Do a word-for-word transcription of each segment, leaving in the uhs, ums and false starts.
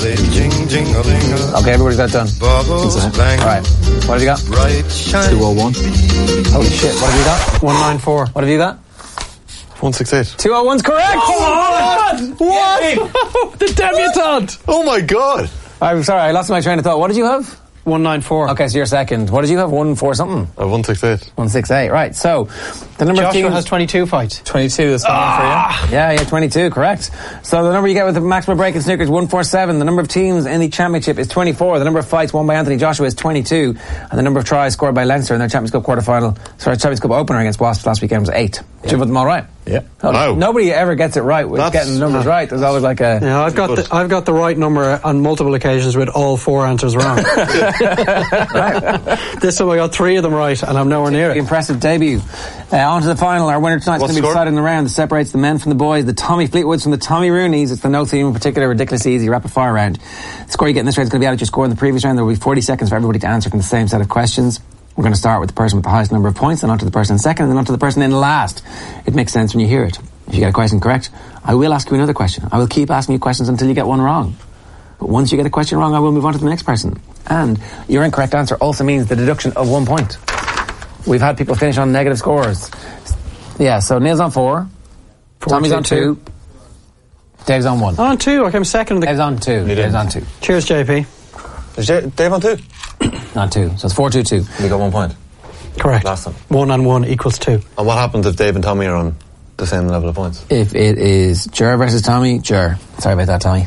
They jing, jing-a-ling-a. Okay, everybody's got it done. Bubbles bang. Alright, what have you got? Bright shine. two oh one. Holy shit, what have you got? one nine four. What have you got? one sixty-eight. two oh one's correct! Oh, What? The debutante. Oh my god. I'm sorry, I lost my train of thought. What did you have? one nine four. Okay, so you're second. What did you have? One four something? Uh, one sixty-eight. one six eight, right. So, the number Joshua of teams... has twenty-two fights. twenty-two, that's going ah. for you. Yeah, yeah, twenty-two, correct. So the number you get with the maximum break in snooker is one forty-seven. The number of teams in the championship is twenty-four. The number of fights won by Anthony Joshua is twenty-two. And the number of tries scored by Leinster in their Champions Cup quarter-final, sorry, Champions Cup opener against Wasps last weekend was eight. Yeah. Did you put them all right? Yeah. No, wow. Nobody ever gets it right with That's, getting the numbers uh, right. There's always like a... Yeah, I've got the, I've got the right number on multiple occasions with all four answers wrong. Right. This time I got three of them right and I'm nowhere near it. Impressive debut. Uh, on to the final. Our winner tonight's going to be decided in the round that separates the men from the boys. The Tommy Fleetwoods from the Tommy Rooneys. It's the no theme in particular, ridiculously easy rapid fire round. The score you get in this round is going to be out of your score in the previous round. There will be forty seconds for everybody to answer from the same set of questions. We're going to start with the person with the highest number of points, then on to the person in second, and then on to the person in last. It makes sense when you hear it. If you get a question correct, I will ask you another question. I will keep asking you questions until you get one wrong. But once you get a question wrong, I will move on to the next person. And your incorrect answer also means the deduction of one point. We've had people finish on negative scores. Yeah, so Neil's on four. four Tommy's two, on two. two. Dave's on one. On two. I came second. In the... Dave's on two. Dave's on two. Cheers, J P. Is J- Dave on two? On two. So it's four two two. We got one point. Correct. Last time. One on one equals two. And what happens if Dave and Tommy are on the same level of points? If it is Jer versus Tommy, Jer. Sorry about that, Tommy.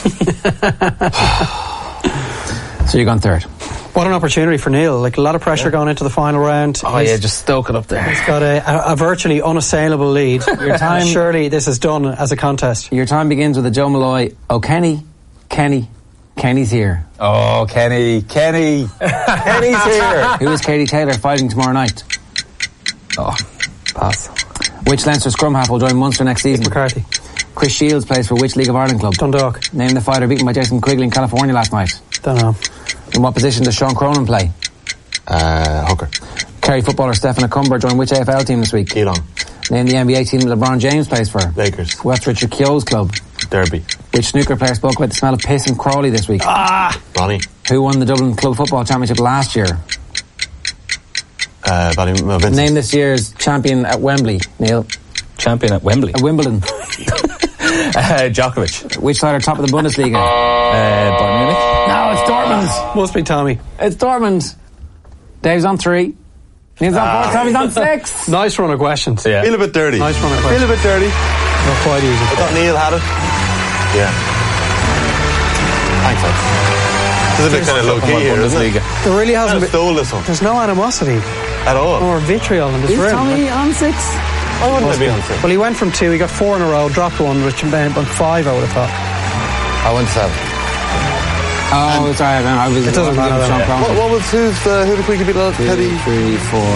So you're gone third. What an opportunity for Neil. Like a lot of pressure yeah. going into the final round. Oh He's, yeah, just stoke it up there. He's got a, a, a virtually unassailable lead. Your time, surely this is done as a contest. Your time begins with a Joe Malloy. Oh, Kenny, Kenny, Kenny's here. Oh, Kenny, Kenny, Kenny's here. Who is Katie Taylor fighting tomorrow night? Oh, pass. Which Leinster scrum half will join Munster next season? Nick McCarthy. Chris Shields plays for which League of Ireland club? Dundalk. Name the fighter beaten by Jason Quigley in California last night. Don't know. In what position does Sean Cronin play? Uh, hooker. Kerry footballer Stephen Acumber joined which A F L team this week? Geelong. Name the N B A team that LeBron James plays for? Lakers. What's Richard Keogh's club? Derby. Which snooker player spoke about the smell of piss in Crawley this week? Ah! Ronnie. Who won the Dublin Club Football Championship last year? Uh, Bonnie, uh, Vincent. Name this year's champion at Wembley, Neil. Champion at Wembley? At Wimbledon. uh, Djokovic. Which side are top of the Bundesliga? Uh, Bayern Munich. No, it's Dortmund. Must be Tommy. It's Dortmund. Dave's on three. Neil's on ah. four. Tommy's on six. Nice run of questions. Yeah. Feel a bit dirty. Nice run of questions. Feel a bit dirty. Not quite easy. I thought Neil had it. Yeah. Thanks, lads. This is a bit kind of low key here, isn't it? There really hasn't been. Stole this one. There's no animosity at all, or vitriol in this is room. Is Tommy on six? Why wouldn't I be on six? Well, he went from two. He got four in a row, dropped one, which meant five. I would have thought. I went seven. Oh, and sorry, I was. It doesn't matter. Yeah. What, what was who's uh, who the quick beat last? Teddy. Three, four,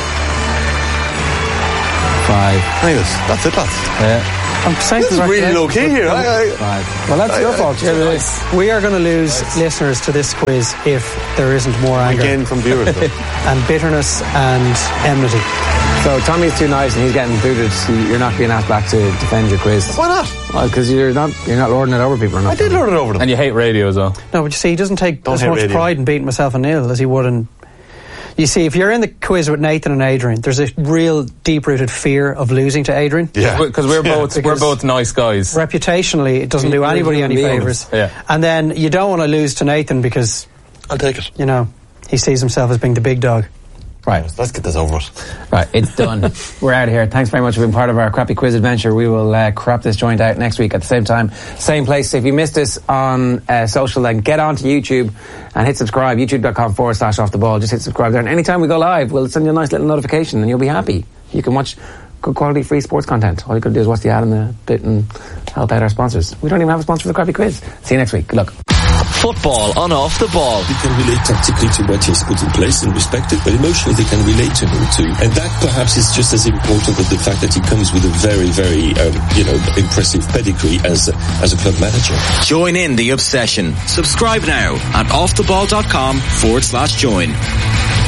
five. Anyways, that's it, lads. Yeah. I'm saying this is really low key here. I, I, five. Well, that's I, your I, fault. Yeah, it is. We are going to lose nice. listeners to this quiz if there isn't more anger. Again from viewers, and bitterness and enmity. So Tommy's too nice and he's getting booted. So you're not being asked back to defend your quiz. Why not? Well, because you're not you're not lording it over people enough. I did lord it over them. And you hate radio as well. No, but you see, he doesn't take Don't as much radio. pride in beating myself and Neil as he would in. You see, if you're in the quiz with Nathan and Adrian, there's a real deep-rooted fear of losing to Adrian. Yeah, because we're both yeah. we're both nice guys. Reputationally, it doesn't do anybody any favours. Yeah. And then you don't want to lose to Nathan because I'll take it. You know, he sees himself as being the big dog. Right, let's get this over with. Right, it's done. We're out of here. Thanks very much for being part of our crappy quiz adventure. We will uh, crap this joint out next week at the same time, same place. If you missed us on uh, social, then get onto YouTube and hit subscribe. YouTube.com forward slash off the ball. Just hit subscribe there. And anytime we go live, we'll send you a nice little notification and you'll be happy. You can watch good quality free sports content. All you got to do is watch the ad and the bit and help out our sponsors. We don't even have a sponsor for the crappy quiz. See you next week. Good luck. Football on Off the Ball. They can relate tactically to what he's put in place and respect it, but emotionally they can relate to him too. And that perhaps is just as important as the fact that he comes with a very, very, um, you know, impressive pedigree as, as a club manager. Join in the obsession. Subscribe now at offtheball.com forward slash join.